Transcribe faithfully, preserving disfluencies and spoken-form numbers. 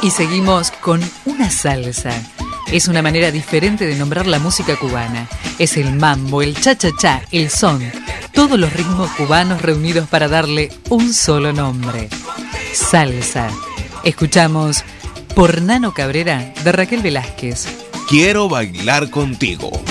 Y seguimos con una salsa. Es una manera diferente de nombrar la música cubana. Es el mambo, el cha-cha-cha, el son. Todos los ritmos cubanos reunidos para darle un solo nombre. Salsa. Escuchamos Por Nano Cabrera de Raquel Velázquez. Quiero bailar contigo.